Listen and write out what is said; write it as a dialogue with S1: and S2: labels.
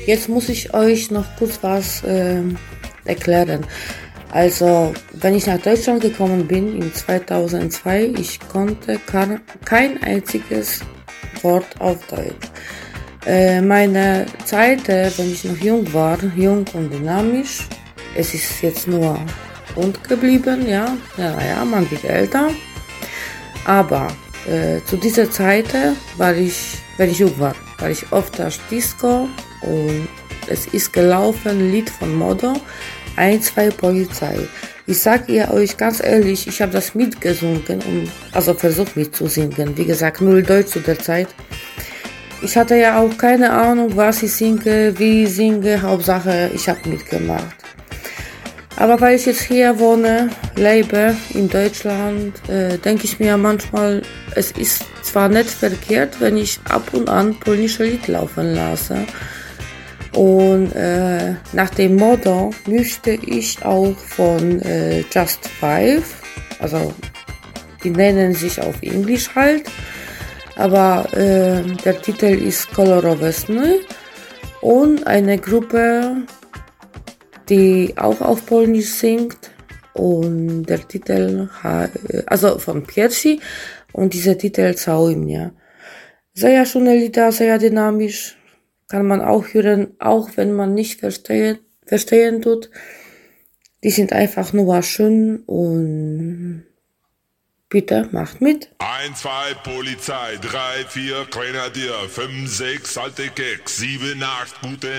S1: Jetzt muss ich euch noch kurz was erklären. Also, wenn ich nach Deutschland gekommen bin in 2002, ich konnte kein einziges Wort auf Deutsch. Meine Zeit, wenn ich noch jung war, jung und dynamisch, es ist jetzt nur rund geblieben, ja, man wird älter. Aber zu dieser Zeit wenn ich jung war ich oft auf Disco und es ist gelaufen Lied von Modo, 1-2 Polizei. Ich sag ihr euch ganz ehrlich, ich habe das mitgesungen, also versucht mitzusingen. Wie gesagt, null Deutsch zu der Zeit. Ich hatte ja auch keine Ahnung, was ich singe, wie ich singe, Hauptsache ich habe mitgemacht. Aber weil ich jetzt hier wohne, lebe in Deutschland, denke ich mir manchmal, es ist zwar nicht verkehrt, wenn ich ab und an polnische Lied laufen lasse. Und nach dem Motto möchte ich auch von Just Five, also die nennen sich auf Englisch halt, aber der Titel ist Kolorowe Sny und eine Gruppe, die auch auf Polnisch singt und der Titel, also von Piersi und dieser Titel Całuj mnie. Sehr schöne Lieder, sehr dynamisch, kann man auch hören, auch wenn man nicht verstehen tut. Die sind einfach nur schön und bitte macht mit.
S2: 1, 2 Polizei, 3, 4 Grenadier, 5, 6 alte Keks, 7, 8 gute